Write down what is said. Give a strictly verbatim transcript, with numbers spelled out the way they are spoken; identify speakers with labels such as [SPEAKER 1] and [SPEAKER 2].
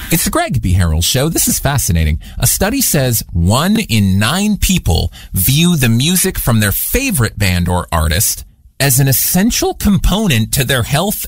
[SPEAKER 1] It's the Greg B. Harrell Show. This is fascinating. A study says one in nine people view the music from their favorite band or artist as an essential component to their health